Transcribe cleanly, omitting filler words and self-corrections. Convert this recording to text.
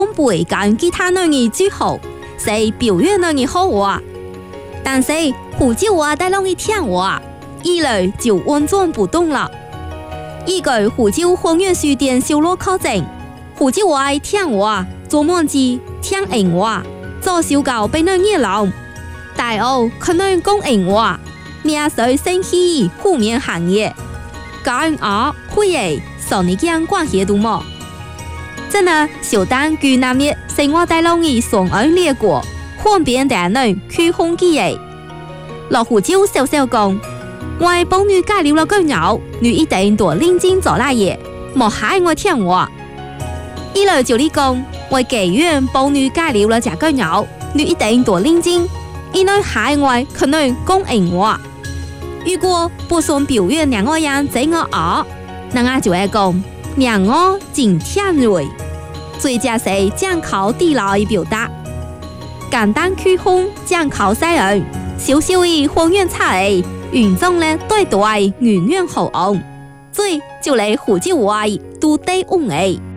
不會跟其他女兒最好，是表現女兒好話。但是胡椒話帶讓你聽話，一來就完全不動了。依據胡椒方圓書店小路考證，胡椒話聽話，做夢之聽人話，做小狗被人熱鬧，大澳可能講人話，面水生氣負面行業，講我會誒受你講關係度麼？真的小單據南日生活帶讓你雙安列國，換邊大人去空機誒。老胡椒笑笑講。我幫女介紹了個鳥，女一定多認真做那嘢，莫害我聽話。一來就你講，我妓院幫女介紹了這個鳥，女一定多認真，因為害我可能講人話。如果不算表演兩個人這個惡，那我就會講兩個真天瑞，最佳是講靠地牢的表達，簡單區分講靠西人，小小的方圓差異。原裝咧對對圓圓好昂，最就嚟胡椒話都得用誒。